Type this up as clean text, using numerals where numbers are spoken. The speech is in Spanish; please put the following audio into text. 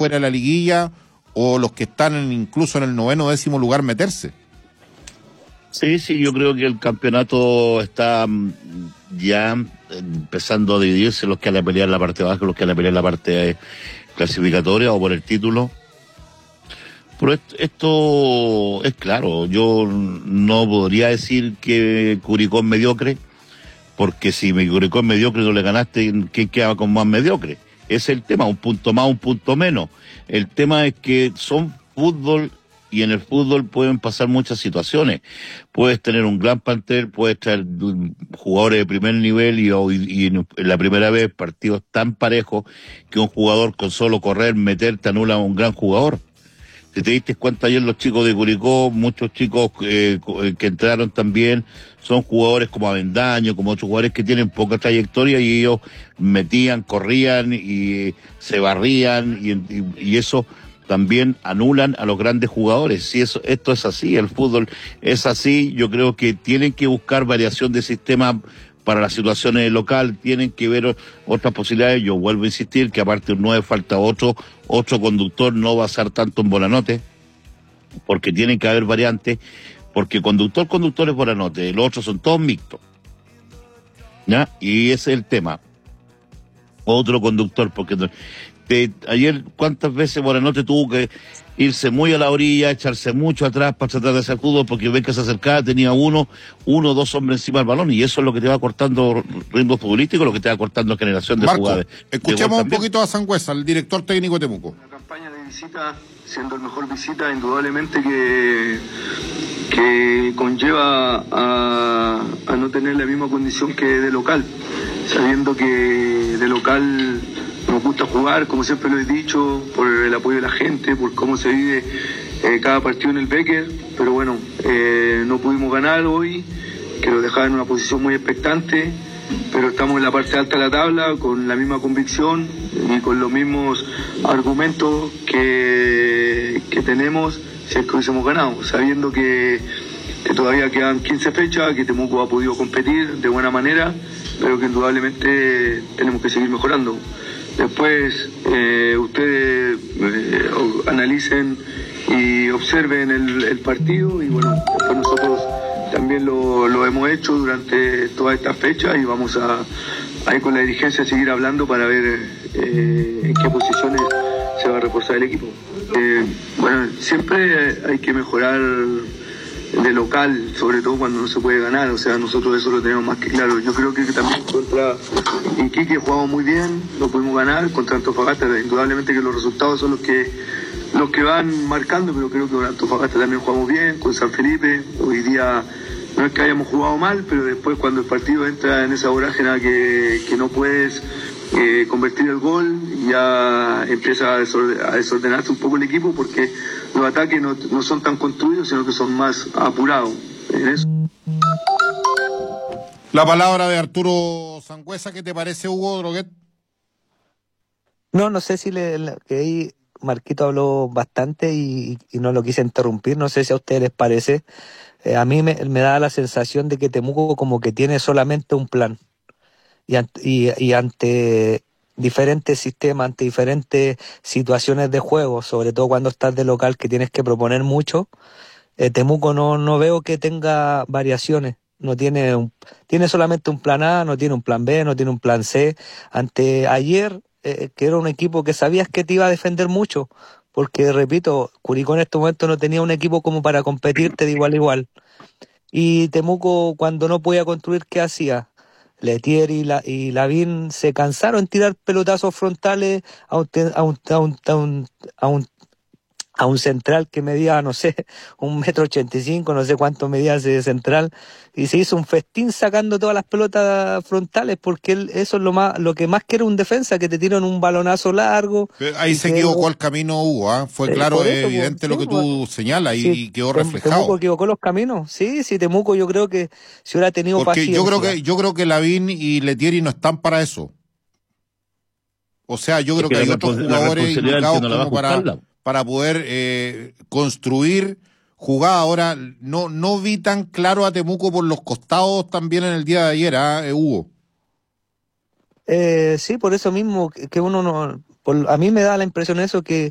fuera de la liguilla o los que están incluso en el 9º, 10º lugar meterse. Sí, yo creo que el campeonato está ya empezando a dividirse, los que van a pelear la parte baja, los que van a pelear la parte clasificatoria o por el título. Pero esto es claro, yo no podría decir que Curicó es mediocre, porque si Curicó es mediocre y no le ganaste, ¿quién queda con más mediocre? Ese es el tema, un punto más, un punto menos. El tema es que son fútbol y en el fútbol pueden pasar muchas situaciones. Puedes tener un gran plantel, puedes traer jugadores de primer nivel y en la primera vez partidos tan parejos que un jugador con solo correr, meterte anula a un gran jugador. Si te diste cuenta ayer los chicos de Curicó, muchos chicos que entraron también, son jugadores como Avendaño, como otros jugadores que tienen poca trayectoria y ellos metían, corrían y se barrían y eso también anulan a los grandes jugadores. Si esto es así, el fútbol es así, yo creo que tienen que buscar variación de sistema para las situaciones local, tienen que ver otras posibilidades. Yo vuelvo a insistir que aparte de un 9 falta otro conductor, no va a ser tanto en Bonanote, porque tienen que haber variantes, porque conductor es Bonanote, los otros son todos mixtos, ¿ya? Y ese es el tema. Otro conductor, porque ayer cuántas veces Bonanote tuvo que irse muy a la orilla, echarse mucho atrás para tratar de hacer fútbol, porque ven que se acercaba, tenía uno o dos hombres encima del balón, y eso es lo que te va cortando ritmo futbolístico, lo que te va cortando generación de jugadas. Escuchemos un poquito a Sangüesa, el director técnico de Temuco. La campaña de visita, siendo el mejor visita, indudablemente que conlleva a no tener la misma condición que de local, sabiendo que de local nos gusta jugar, como siempre lo he dicho, por el apoyo de la gente, por cómo se vive cada partido en el Becker, pero bueno, no pudimos ganar hoy, que lo dejaba en una posición muy expectante, pero estamos en la parte alta de la tabla con la misma convicción y con los mismos argumentos que tenemos si es que hubiésemos ganado, sabiendo que todavía quedan 15 fechas, que Temuco ha podido competir de buena manera, pero que indudablemente tenemos que seguir mejorando. Después ustedes analicen y observen el partido y bueno, después nosotros también lo hemos hecho durante toda esta fecha y vamos a ir con la dirigencia a seguir hablando para ver en qué posiciones se va a reforzar el equipo. Bueno, siempre hay que mejorar de local, sobre todo cuando no se puede ganar, o sea, nosotros eso lo tenemos más que claro. Yo creo que también contra Iquique jugamos muy bien, lo pudimos ganar, contra Antofagasta indudablemente que los resultados son los que van marcando, pero creo que con Antofagasta también jugamos bien, con San Felipe, hoy día no es que hayamos jugado mal, pero después cuando el partido entra en esa vorágine que no puedes convertir el gol, ya empieza a desordenarse un poco el equipo porque los ataques no son tan construidos, sino que son más apurados. En eso. La palabra de Arturo Sangüesa, ¿qué te parece, Hugo Droguet? No sé si que ahí Marquito habló bastante y no lo quise interrumpir, no sé si a ustedes les parece. A mí me da la sensación de que Temuco como que tiene solamente un plan. Y ante diferentes sistemas, ante diferentes situaciones de juego, sobre todo cuando estás de local que tienes que proponer mucho, Temuco no veo que tenga variaciones. No tiene solamente un plan A, no tiene un plan B, no tiene un plan C. Ante ayer, que era un equipo que sabías que te iba a defender mucho, porque repito, Curicó en este momento no tenía un equipo como para competirte de igual a igual. Y Temuco cuando no podía construir, ¿qué hacía? Letier y Lavín se cansaron en tirar pelotazos frontales a un central que medía, no sé, 1,85 m, no sé cuánto medía ese central, y se hizo un festín sacando todas las pelotas frontales, porque eso es lo que más quiere un defensa, que te tiran un balonazo largo. Ahí se equivocó el camino, Hugo, ¿eh? Fue claro, evidente lo que tú señalas y quedó reflejado. Temuco equivocó los caminos, sí, Temuco yo creo que si hubiera tenido paciencia. Yo creo que Lavín y Letieri no están para eso. O sea, yo creo que hay otros jugadores indicados como para poder construir jugada. Ahora, no vi tan claro a Temuco por los costados también en el día de ayer, Hugo. Sí, por eso mismo que uno no... a mí me da la impresión eso, que